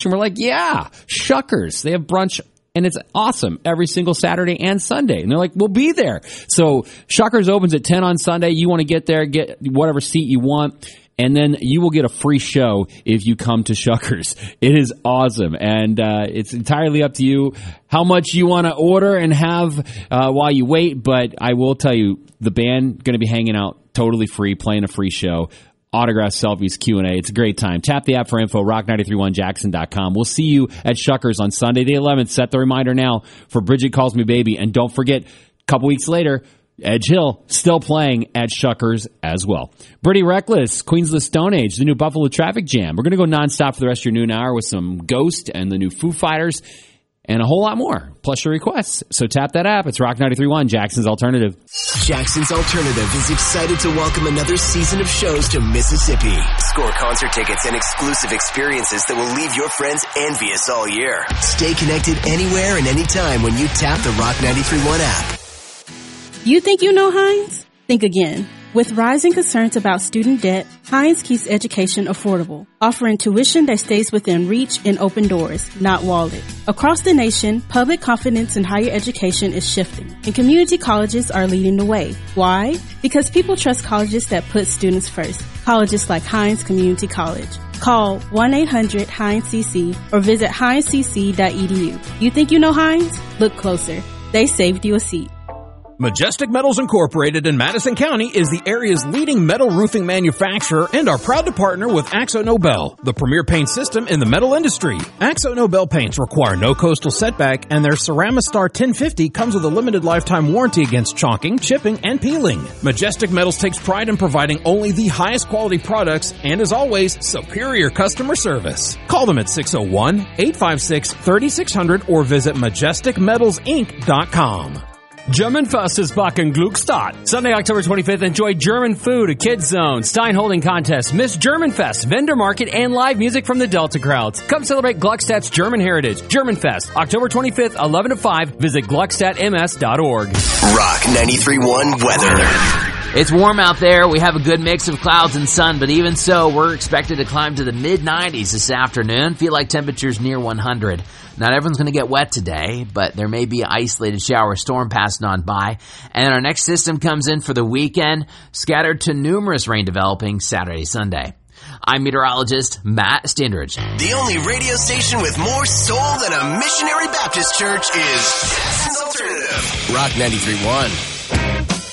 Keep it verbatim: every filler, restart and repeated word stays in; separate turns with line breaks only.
And we're like, yeah, Shuckers. They have brunch, and it's awesome every single Saturday and Sunday. And they're like, we'll be there. So Shuckers opens at ten on Sunday. You want to get there, get whatever seat you want. And then you will get a free show if you come to Shuckers. It is awesome. And uh, it's entirely up to you how much you want to order and have uh, while you wait. But I will tell you, the band going to be hanging out totally free, playing a free show. Autographs, selfies, Q and A. It's a great time. Tap the app for info, rock nine three one jackson dot com. We'll see you at Shuckers on Sunday the eleventh. Set the reminder now for Bridget Calls Me Baby. And don't forget, a couple weeks later, Edge Hill still playing at Shuckers as well. Pretty Reckless, Queens of the Stone Age, the new Buffalo Traffic Jam. We're going to go nonstop for the rest of your noon hour with some Ghost and the new Foo Fighters and a whole lot more, plus your requests. So tap that app. It's Rock ninety-three point one, Jackson's Alternative.
Jackson's Alternative is excited to welcome another season of shows to Mississippi. Score concert tickets and exclusive experiences that will leave your friends envious all year. Stay connected anywhere and anytime when you tap the Rock ninety-three point one app.
You think you know Heinz? Think again. With rising concerns about student debt, Heinz keeps education affordable, offering tuition that stays within reach and open doors, not walled. Across the nation, public confidence in higher education is shifting, and community colleges are leading the way. Why? Because people trust colleges that put students first. Colleges like Heinz Community College. Call one eight hundred Heinz C C or visit heinz c c dot e d u. You think you know Heinz? Look closer. They saved you a seat.
Majestic Metals Incorporated in Madison County is the area's leading metal roofing manufacturer and are proud to partner with Axo Nobel, the premier paint system in the metal industry. Axo Nobel paints require no coastal setback, and their Ceramistar ten fifty comes with a limited lifetime warranty against chalking, chipping, and peeling. Majestic Metals takes pride in providing only the highest quality products and, as always, superior customer service. Call them at six oh one, eight five six, three six zero zero or visit majestic metals inc dot com.
Germanfest is back in Glückstadt. Sunday, October twenty-fifth, enjoy German food, a kids zone, Stein holding contest, Miss Germanfest, vendor market, and live music from the Delta crowds. Come celebrate Gluckstadt's German heritage. Germanfest, October twenty-fifth, eleven to five. Visit gluckstadt m s dot org.
Rock ninety-three point one weather.
It's warm out there. We have a good mix of clouds and sun, but even so, we're expected to climb to the mid nineties this afternoon. Feel like temperatures near one hundred. Not everyone's going to get wet today, but there may be an isolated shower storm passing on by. And our next system comes in for the weekend, scattered to numerous rain developing Saturday, Sunday. I'm meteorologist Matt Standridge.
The only radio station with more soul than a missionary Baptist church is Jackson's Alternative. Rock ninety-three point one.